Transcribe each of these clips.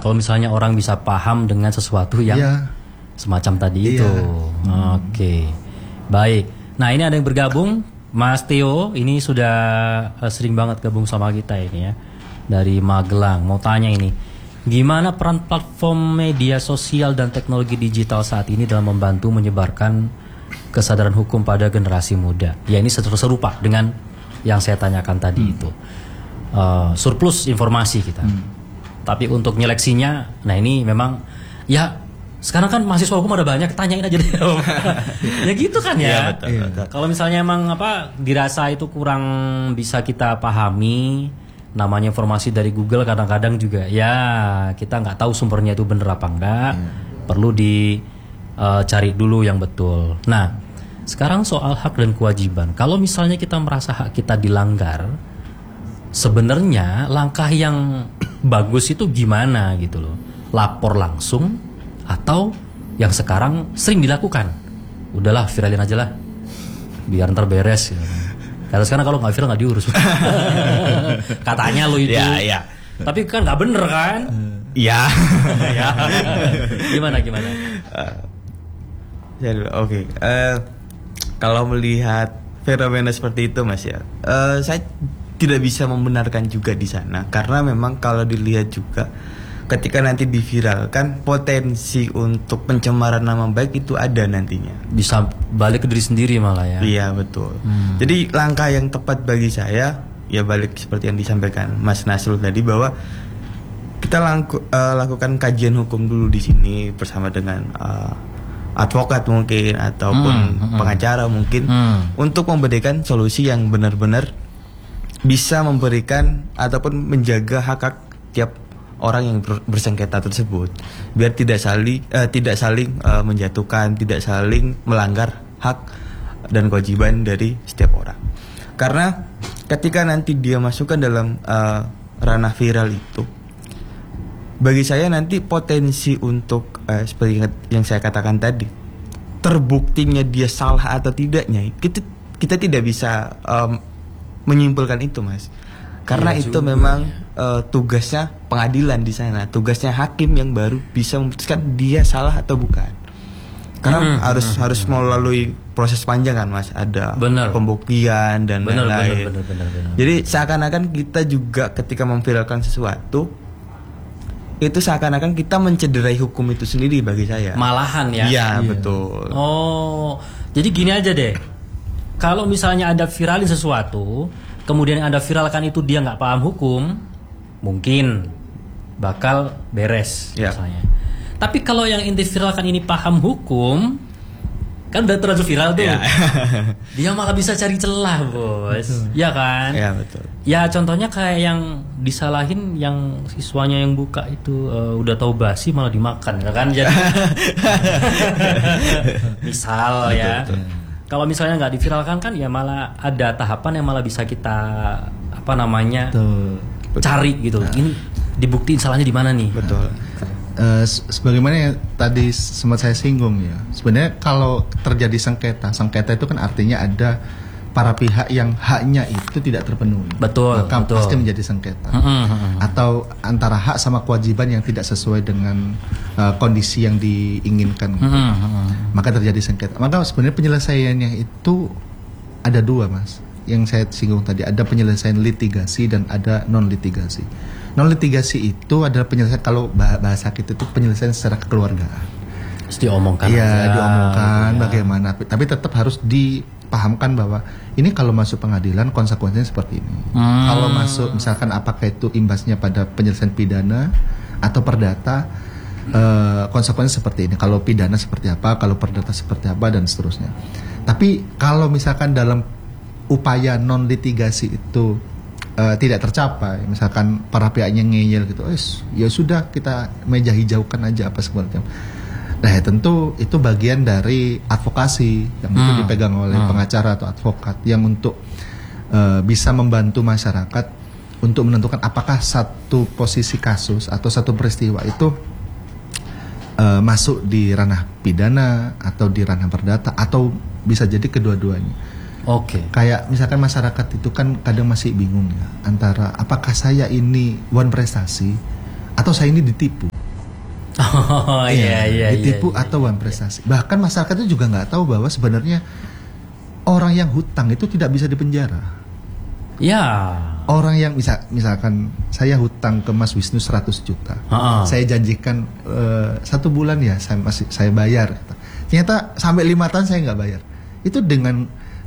kalau misalnya orang bisa paham dengan sesuatu yang semacam tadi itu. Oke. Baik. Nah, ini ada yang bergabung, Mas Theo, ini sudah sering banget gabung sama kita ini ya. Dari Magelang. Mau tanya ini, gimana peran platform media sosial dan teknologi digital saat ini dalam membantu menyebarkan kesadaran hukum pada generasi muda? Ya, ini serupa dengan yang saya tanyakan tadi itu. Surplus informasi kita. Tapi untuk nyeleksinya, nah ini memang ya sekarang kan mahasiswa hukum ada banyak, tanyain aja deh. Ya gitu kan ya. Betul. Kalau misalnya emang dirasa itu kurang bisa kita pahami, namanya informasi dari Google kadang-kadang juga ya kita nggak tahu sumbernya itu bener apa enggak. Perlu dicari dulu yang betul. Nah, sekarang soal hak dan kewajiban. Kalau misalnya kita merasa hak kita dilanggar, sebenarnya langkah yang bagus itu gimana gitu loh? Lapor langsung atau yang sekarang sering dilakukan, udahlah viralin aja lah biar ntar beres gitu. Karena sekarang kalau nggak viral nggak diurus. Katanya lo itu ya. Tapi kan nggak bener kan? Iya. Gimana Oke. Kalau melihat fenomena seperti itu Mas ya, saya tidak bisa membenarkan juga di sana, karena memang kalau dilihat juga ketika nanti diviralkan, potensi untuk pencemaran nama baik itu ada nantinya. Bisa balik ke diri sendiri malah ya. Iya betul. Jadi langkah yang tepat bagi saya ya balik seperti yang disampaikan Mas Nasrul tadi, bahwa kita lakukan kajian hukum dulu di sini bersama dengan advokat mungkin ataupun pengacara mungkin untuk memberikan solusi yang benar-benar bisa memberikan ataupun menjaga hak-hak tiap orang yang bersengketa tersebut, biar tidak saling menjatuhkan, tidak saling melanggar hak dan kewajiban dari setiap orang. Karena ketika nanti dia masukkan dalam ranah viral itu, bagi saya nanti potensi untuk seperti yang saya katakan tadi, terbuktinya dia salah atau tidaknya, kita tidak bisa menyimpulkan itu Mas. Karena itu memang tugasnya pengadilan di sana, tugasnya hakim yang baru bisa memutuskan dia salah atau bukan. Karena harus melalui proses panjang kan Mas, ada pembuktian dan lain-lain. Jadi seakan-akan kita juga ketika memviralkan sesuatu itu seakan-akan kita mencederai hukum itu sendiri bagi saya. Malahan ya. Iya, betul. Oh, jadi gini aja deh. Kalau misalnya Anda viralin sesuatu, kemudian Anda viralkan itu dia nggak paham hukum, mungkin bakal beres misalnya. Tapi kalau yang inti viralkan ini paham hukum, kan udah terlanjur viral tuh. Dia malah bisa cari celah, Bos. Iya kan? Iya, betul. Ya contohnya kayak yang disalahin yang siswanya yang buka itu udah tahu basi malah dimakan, ya kan? Jadi misal ya. Betul. Kalau misalnya nggak diviralkan kan ya malah ada tahapan yang malah bisa kita cari gitu. Ini dibuktiin salahnya di mana nih? Betul. Sebagaimana yang tadi sempat saya singgung ya, sebenarnya kalau terjadi sengketa itu kan artinya ada para pihak yang haknya itu tidak terpenuhi. Betul. Maka pasti menjadi sengketa. Atau antara hak sama kewajiban yang tidak sesuai dengan kondisi yang diinginkan. Maka terjadi sengketa. Maka sebenarnya penyelesaiannya itu ada dua Mas. Yang saya singgung tadi, ada penyelesaian litigasi dan ada non litigasi. Non litigasi itu adalah penyelesaian, kalau bahasa kita itu penyelesaian secara kekeluargaan. Terus diomongkan. Iya, diomongkan bagaimana. Tapi tetap harus dipahamkan bahwa ini kalau masuk pengadilan konsekuensinya seperti ini. Kalau masuk misalkan apakah itu imbasnya pada penyelesaian pidana atau perdata, konsekuensinya seperti ini. Kalau pidana seperti apa, kalau perdata seperti apa dan seterusnya. Tapi kalau misalkan dalam upaya non litigasi itu tidak tercapai, misalkan para pihaknya ngeyel gitu, ya sudah kita meja hijaukan aja apa sebenarnya. Nah ya tentu itu bagian dari advokasi yang itu dipegang oleh pengacara atau advokat yang untuk bisa membantu masyarakat untuk menentukan apakah satu posisi kasus atau satu peristiwa itu masuk di ranah pidana atau di ranah perdata atau bisa jadi kedua-duanya. Oke. Kayak misalkan masyarakat itu kan kadang masih bingung ya antara apakah saya ini wan prestasi atau saya ini ditipu. Oh iya. Ditipu atau uang prestasi. Bahkan masyarakat itu juga nggak tahu bahwa sebenarnya orang yang hutang itu tidak bisa dipenjara. Ya. Orang yang misalkan saya hutang ke Mas Wisnu 100 juta. Saya janjikan 1 bulan ya saya bayar. Ternyata sampai 5 tahun saya nggak bayar. Itu dengan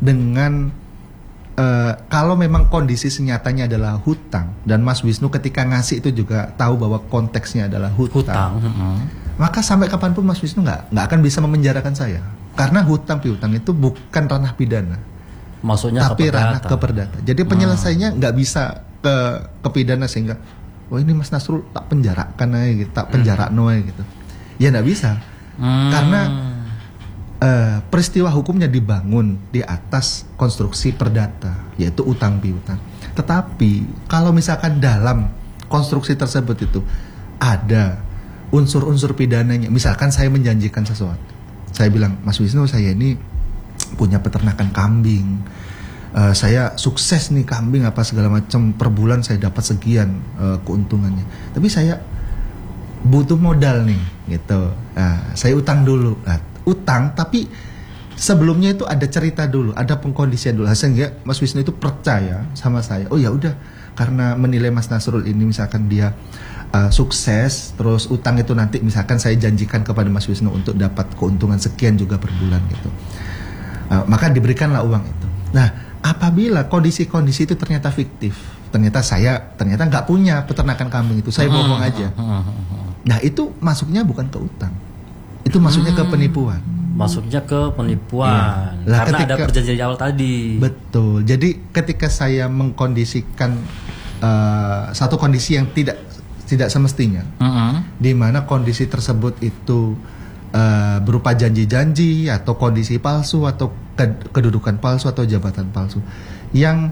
kalau memang kondisi senyatanya adalah hutang dan Mas Wisnu ketika ngasih itu juga tahu bahwa konteksnya adalah hutang. Maka sampai kapanpun Mas Wisnu nggak akan bisa memenjarakan saya karena hutang piutang itu bukan ranah pidana, tapi ranah keperdata. Jadi penyelesaiannya nggak bisa ke pidana sehingga ini Mas Nasrul tak penjarakan aja gitu, tak penjarakno aja gitu. Ya nggak bisa karena peristiwa hukumnya dibangun di atas konstruksi perdata, yaitu utang piutang. Tetapi kalau misalkan dalam konstruksi tersebut itu ada unsur-unsur pidananya, misalkan saya menjanjikan sesuatu, saya bilang Mas Wisnu saya ini punya peternakan kambing, saya sukses nih kambing apa segala macam, per bulan saya dapat sekian keuntungannya, tapi saya butuh modal nih gitu, saya utang dulu. Utang tapi sebelumnya itu ada cerita dulu, ada pengkondisian dulu sehingga Mas Wisnu itu percaya sama saya. Oh ya udah, karena menilai Mas Nasrul ini misalkan dia sukses, terus utang itu nanti misalkan saya janjikan kepada Mas Wisnu untuk dapat keuntungan sekian juga per bulan gitu. Maka diberikanlah uang itu. Nah, apabila kondisi-kondisi itu ternyata fiktif, ternyata nggak punya peternakan kambing itu, saya bohong aja. Nah, itu masuknya bukan ke utang. Itu masuknya ke penipuan. Masuknya ke penipuan. Ya. Karena ada perjanjian awal tadi. Betul. Jadi ketika saya mengkondisikan satu kondisi yang tidak semestinya, di mana kondisi tersebut itu berupa janji-janji atau kondisi palsu atau kedudukan palsu atau jabatan palsu, yang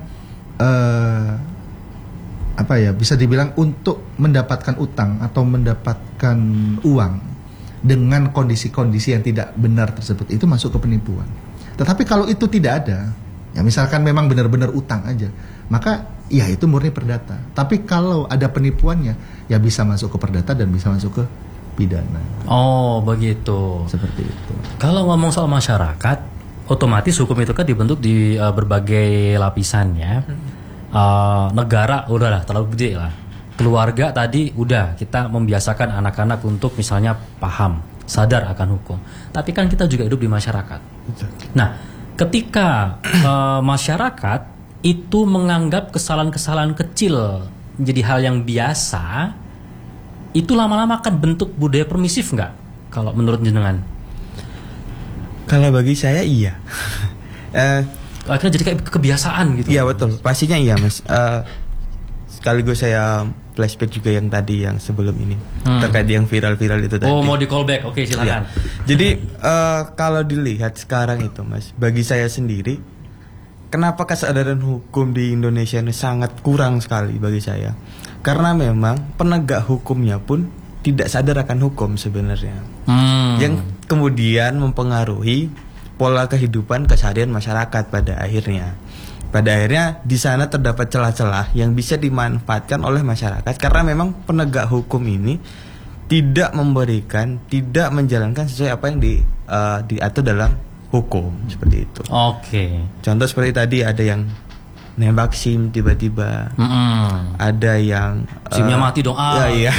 bisa dibilang untuk mendapatkan utang atau mendapatkan uang dengan kondisi-kondisi yang tidak benar tersebut, itu masuk ke penipuan. Tetapi kalau itu tidak ada, ya misalkan memang benar-benar utang aja, maka ya itu murni perdata. Tapi kalau ada penipuannya, ya bisa masuk ke perdata dan bisa masuk ke pidana. Oh begitu. Seperti itu. Kalau ngomong soal masyarakat, otomatis hukum itu kan dibentuk di berbagai lapisan ya. Negara udahlah terlalu gede lah. Keluarga tadi udah kita membiasakan anak-anak untuk misalnya paham, sadar akan hukum. Tapi kan kita juga hidup di masyarakat. Nah, ketika masyarakat itu menganggap kesalahan-kesalahan kecil menjadi hal yang biasa, itu lama-lama akan bentuk budaya permisif nggak? Kalau menurut jenengan? Kalau bagi saya iya. Akhirnya jadi kayak kebiasaan gitu. Iya betul, pastinya iya Mas. Sekaligus saya flashback juga yang tadi yang sebelum ini terkait yang viral-viral itu tadi. Oh mau di callback, oke silakan. Ya. Jadi kalau dilihat sekarang itu Mas, bagi saya sendiri, kenapa kesadaran hukum di Indonesia ini sangat kurang sekali bagi saya? Karena memang penegak hukumnya pun tidak sadar akan hukum sebenarnya, yang kemudian mempengaruhi pola kehidupan keseharian masyarakat pada akhirnya. Pada akhirnya di sana terdapat celah-celah yang bisa dimanfaatkan oleh masyarakat karena memang penegak hukum ini tidak menjalankan sesuai apa yang diatur dalam hukum seperti itu. Oke. Contoh seperti tadi ada yang nembak SIM tiba-tiba, ada yang SIM-nya mati dong. Iya.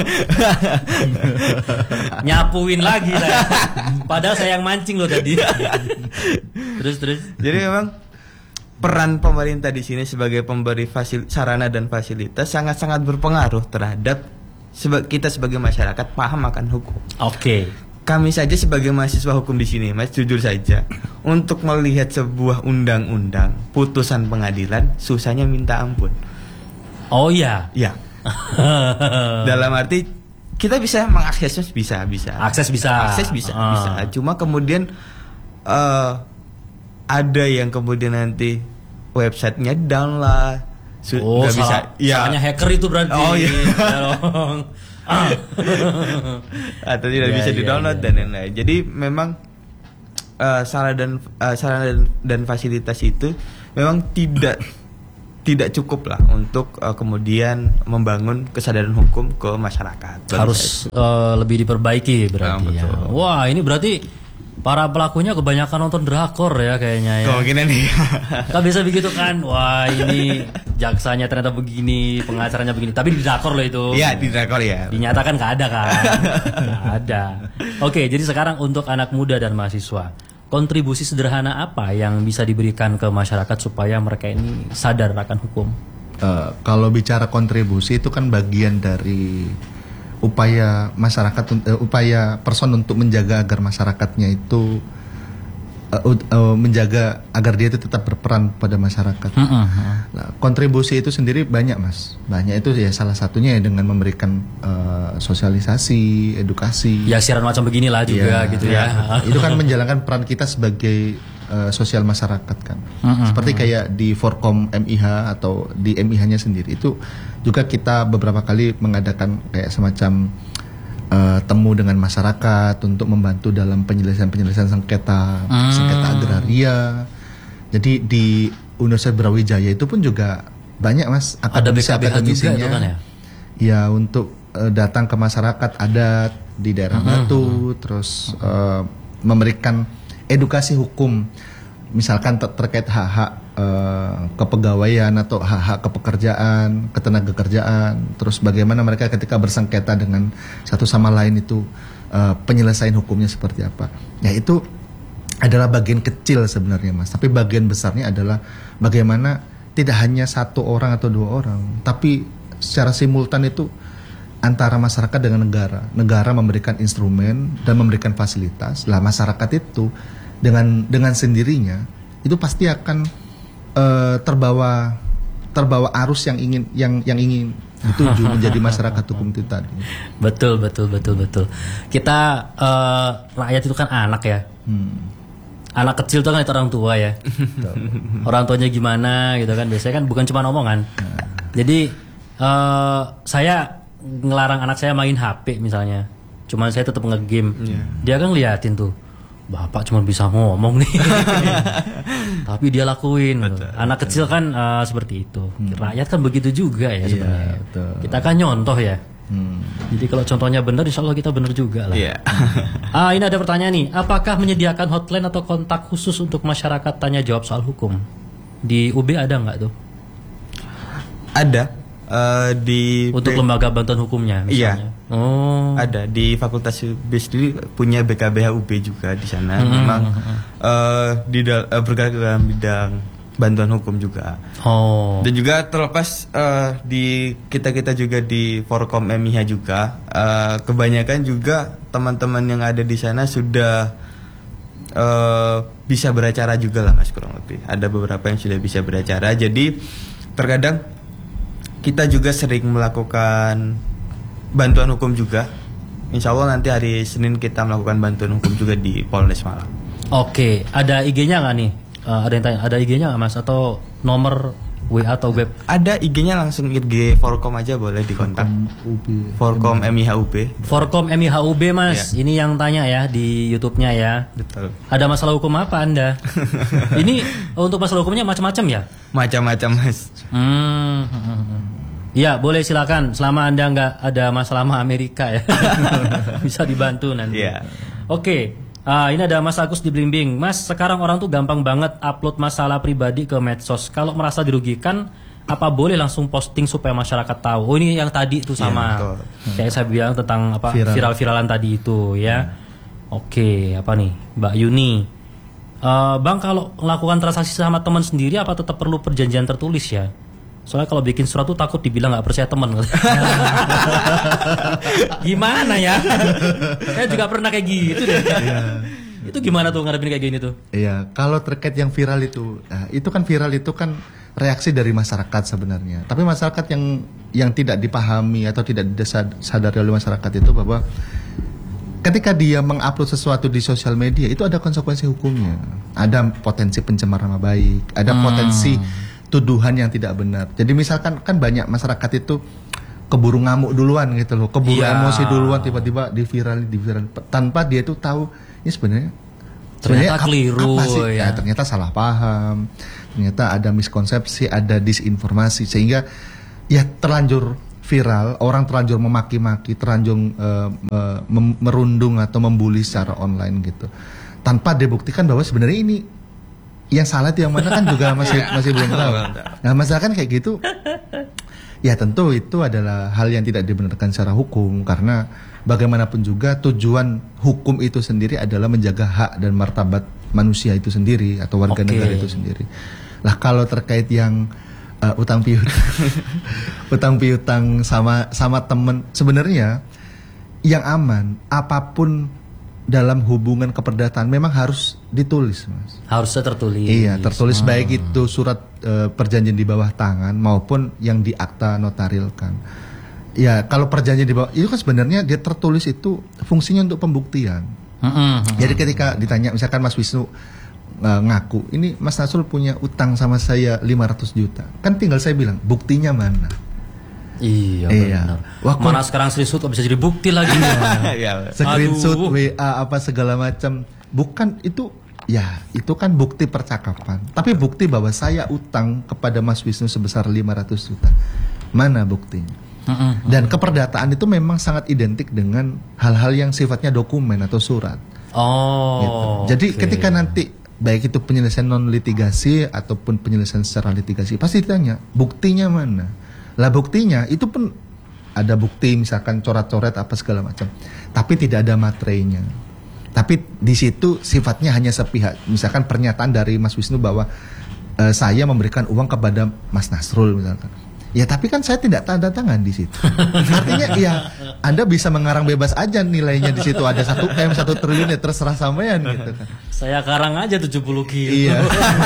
Nyapuin lagi lah. Padahal saya yang mancing loh tadi. terus. Jadi memang peran pemerintah di sini sebagai pemberi sarana dan fasilitas sangat-sangat berpengaruh terhadap kita sebagai masyarakat paham akan hukum. Oke. Kami saja sebagai mahasiswa hukum di sini, Mas, jujur saja, untuk melihat sebuah undang-undang, putusan pengadilan, susahnya minta ampun. Oh iya. Ya. Dalam arti kita bisa mengaksesnya bisa. Akses bisa. Cuma kemudian ada yang kemudian nanti websitenya down lah. Nggak bisa. Salahnya hacker itu berarti. Oh iya. Atau tidak bisa di-download dan lain-lain. Jadi memang sarana dan fasilitas itu memang tidak tidak cukup lah untuk kemudian membangun kesadaran hukum ke masyarakat. Harus lebih diperbaiki berarti ya. Wah, ini berarti para pelakunya kebanyakan nonton drakor ya kayaknya ya. Kemungkinan nih. Kan biasa begitu kan. Wah, ini jaksanya ternyata begini, pengacaranya begini. Tapi di drakor loh itu. Iya, di drakor ya. Dinyatakan nggak ada kan? Nggak ada. Oke, jadi sekarang untuk anak muda dan mahasiswa, kontribusi sederhana apa yang bisa diberikan ke masyarakat supaya mereka ini sadar akan hukum? Kalau bicara kontribusi itu kan bagian dari upaya masyarakat, upaya person untuk menjaga agar masyarakatnya itu menjaga agar dia itu tetap berperan pada masyarakat. Nah, kontribusi itu sendiri banyak mas, banyak itu ya salah satunya ya dengan memberikan sosialisasi, edukasi. Ya siaran macam beginilah juga gitu ya. Itu kan menjalankan peran kita sebagai sosial masyarakat kan. Seperti kayak di Forkom MIH atau di MIH-nya sendiri itu juga kita beberapa kali mengadakan kayak semacam temu dengan masyarakat untuk membantu dalam penyelesaian sengketa agraria. Jadi di Universitas Brawijaya itu pun juga banyak mas akademisinya juga kan ya? Ya untuk datang ke masyarakat adat di daerah Batu, terus memberikan edukasi hukum, misalkan terkait hak-hak kepegawaian atau hak-hak kepekerjaan, ketenagakerjaan, terus bagaimana mereka ketika bersengketa dengan satu sama lain itu penyelesaian hukumnya seperti apa. Ya itu adalah bagian kecil sebenarnya mas, tapi bagian besarnya adalah bagaimana tidak hanya satu orang atau dua orang, tapi secara simultan itu antara masyarakat dengan negara memberikan instrumen dan memberikan fasilitas. Lah masyarakat itu dengan sendirinya itu pasti akan terbawa arus yang ingin dituju menjadi masyarakat hukum itu tadi. Betul. Kita rakyat itu kan anak ya. Anak kecil itu kan itu orang tua ya. Orang tuanya gimana gitu kan, biasanya kan bukan cuma omongan. Jadi saya ngelarang anak saya main HP misalnya, cuman saya tetap nge-game. Dia kan ngeliatin tuh, bapak cuma bisa ngomong nih. Tapi dia lakuin. Anak kecil kan seperti itu. Rakyat kan begitu juga ya sebenarnya. Kita kan nyontoh ya. Jadi kalau contohnya benar, insya Allah kita benar juga lah. Ini ada pertanyaan nih, apakah menyediakan hotline atau kontak khusus untuk masyarakat tanya jawab soal hukum? Di UB ada nggak tuh? Ada. Untuk lembaga bantuan hukumnya misalnya. Iya. Ada di Fakultas UB sendiri punya BKBH UB juga di sana. Memang bergerak dalam bidang bantuan hukum juga. Dan juga terlepas di kita juga di Forkom MIH juga, kebanyakan juga teman-teman yang ada di sana sudah bisa beracara juga lah mas, kurang lebih. Ada beberapa yang sudah bisa beracara. Jadi terkadang kita juga sering melakukan bantuan hukum juga. Insya Allah nanti hari Senin kita melakukan bantuan hukum juga di Polres Malang. Oke, ada IG-nya nggak nih? Ada yang tanya, ada IG-nya nggak mas? Atau nomor WA atau web? Ada IG-nya, langsung IG Forkom aja boleh dikontak. Forkom MIH UB. Forkom MIH UB mas, ini yang tanya ya di YouTube-nya ya. Betul. Ada masalah hukum apa Anda? Ini untuk masalah hukumnya macam-macam ya? Macam-macam mas. Ya boleh silakan, selama Anda nggak ada masalah sama Amerika ya. Bisa dibantu nanti. Oke. Ini ada Mas Agus di Blimbing. Mas, sekarang orang tuh gampang banget upload masalah pribadi ke medsos. Kalau merasa dirugikan, apa boleh langsung posting supaya masyarakat tahu? Oh, ini yang tadi itu sama. Kayak saya bilang tentang apa viral-viralan tadi itu ya. Oke, apa nih, Mbak Yuni? Bang, kalau melakukan transaksi sama teman sendiri, apa tetap perlu perjanjian tertulis ya? Soalnya kalau bikin surat tuh takut dibilang nggak percaya teman. Gimana ya? Saya juga pernah kayak gitu deh. Itu gimana tuh ngadepin kayak gini tuh? Iya, kalau terkait yang viral itu kan viral itu kan reaksi dari masyarakat sebenarnya. Tapi masyarakat yang tidak dipahami atau tidak disadari oleh masyarakat itu bahwa ketika dia mengupload sesuatu di sosial media itu ada konsekuensi hukumnya. Ada potensi pencemaran nama baik, ada potensi tuduhan yang tidak benar. Jadi misalkan kan banyak masyarakat itu keburu ngamuk duluan gitu loh, keburu emosi duluan, tiba-tiba di viral tanpa dia itu tahu ini sebenarnya keliru apa sih? Ternyata salah paham. ternyata ada miskonsepsi, ada disinformasi, sehingga ya terlanjur viral, orang terlanjur memaki-maki, terlanjur merundung atau membuli secara online gitu, tanpa dibuktikan bahwa sebenarnya ini yang salah itu yang mana kan juga masih belum tahu. Nah masalah kan kayak gitu, ya tentu itu adalah hal yang tidak dibenarkan secara hukum, karena bagaimanapun juga tujuan hukum itu sendiri adalah menjaga hak dan martabat manusia itu sendiri atau warga negara itu sendiri. Lah kalau terkait yang utang piutang sama temen, sebenarnya yang aman apapun dalam hubungan keperdataan memang harus ditulis, Mas. Harusnya tertulis. Iya, tertulis baik itu surat perjanjian di bawah tangan maupun yang di akta notarilkan. Ya, kalau perjanjian di bawah itu kan sebenarnya dia tertulis itu fungsinya untuk pembuktian. Jadi ketika ditanya misalkan Mas Wisnu ngaku, ini Mas Nasrul punya utang sama saya 500 juta. Kan tinggal saya bilang, buktinya mana? Iya benar. Wah, mana sekarang screenshot bisa jadi bukti lagi. Screenshot, WA apa segala macam. Bukan itu, ya itu kan bukti percakapan. Tapi bukti bahwa saya utang kepada Mas Wisnu sebesar 500 juta. Mana buktinya? Dan keperdataan itu memang sangat identik dengan hal-hal yang sifatnya dokumen atau surat. Gitu. Jadi ketika nanti baik itu penyelesaian non litigasi ataupun penyelesaian secara litigasi, pasti ditanya buktinya mana. Lah buktinya itu pun ada bukti misalkan coret-coret apa segala macam, tapi tidak ada materainya. Tapi di situ sifatnya hanya sepihak. Misalkan pernyataan dari Mas Wisnu bahwa saya memberikan uang kepada Mas Nasrul misalkan. Ya tapi kan saya tidak tanda tangan di situ. Artinya ya Anda bisa mengarang bebas aja nilainya di situ ada 1 triliun ya terserah sampean gitu kan. Saya karang aja 70 kilo. Iya.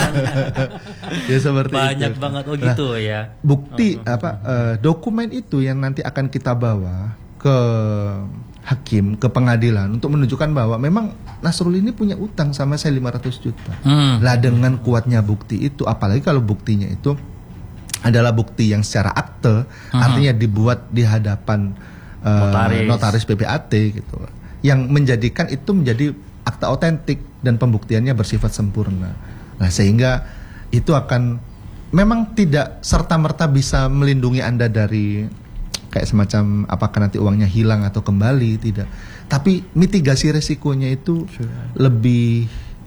Ya seperti banyak itu. Banget gitu ya. Bukti dokumen itu yang nanti akan kita bawa ke hakim, ke pengadilan untuk menunjukkan bahwa memang Nasrul ini punya utang sama saya 500 juta. Lah dengan kuatnya bukti itu, apalagi kalau buktinya itu adalah bukti yang secara akte, artinya dibuat di hadapan notaris PPAT gitu, yang menjadikan itu menjadi akta otentik dan pembuktiannya bersifat sempurna. Nah sehingga itu akan memang tidak serta-merta bisa melindungi Anda dari kayak semacam apakah nanti uangnya hilang atau kembali, tidak. Tapi mitigasi resikonya itu lebih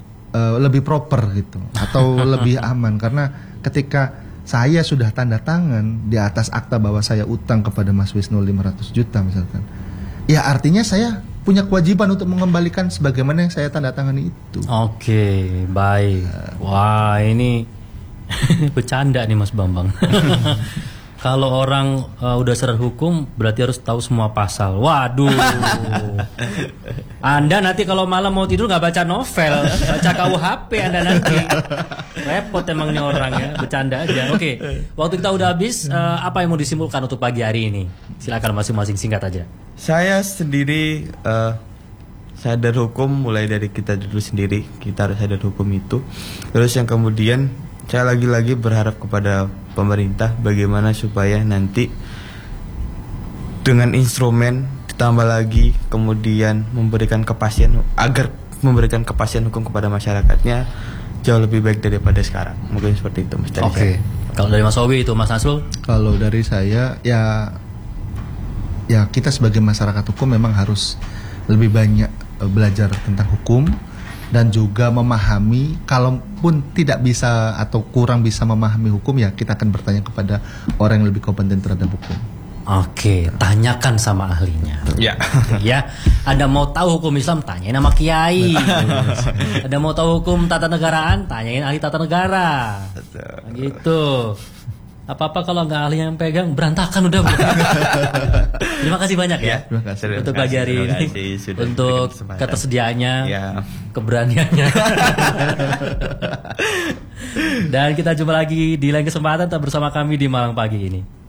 proper gitu, atau lebih aman, karena ketika saya sudah tanda tangan di atas akta bahwa saya utang kepada Mas Wisnu 500 juta misalkan, ya artinya saya punya kewajiban untuk mengembalikan sebagaimana yang saya tanda tangani itu. Oke, baik. Wah, ini bercanda nih Mas Bambang. Kalau orang udah sadar hukum berarti harus tahu semua pasal. Waduh. Anda nanti kalau malam mau tidur nggak baca novel, baca KUHP Anda nanti. Repot emang nih orang ya, bercanda aja. Oke, waktu kita udah habis. Apa yang mau disimpulkan untuk pagi hari ini? Silakan masing-masing singkat aja. Saya sendiri sadar hukum mulai dari kita dulu sendiri. Kita harus sadar hukum itu. Terus yang kemudian saya lagi-lagi berharap kepada pemerintah bagaimana supaya nanti dengan instrumen ditambah lagi kemudian memberikan kepastian, agar memberikan kepastian hukum kepada masyarakatnya jauh lebih baik daripada sekarang. Mungkin seperti itu Mas. Oke. Kalau dari Mas Owi itu Mas Nasrul? Kalau dari saya ya kita sebagai masyarakat hukum memang harus lebih banyak belajar tentang hukum dan juga memahami. Kalaupun tidak bisa atau kurang bisa memahami hukum, ya kita akan bertanya kepada orang yang lebih kompeten terhadap hukum. Oke, tanyakan sama ahlinya. Ya. Ya, Anda mau tahu hukum Islam, tanyain sama kiai. Anda mau tahu hukum tata negaraan, tanyain ahli tata negara. Gitu. Apa-apa kalau nggak ahli yang pegang, berantakan udah. Terima kasih banyak ya. Terima kasih. Untuk pagi hari ini, untuk ketersediaannya, keberaniannya. Dan kita jumpa lagi di lain kesempatan tetap bersama kami di Malang Pagi ini.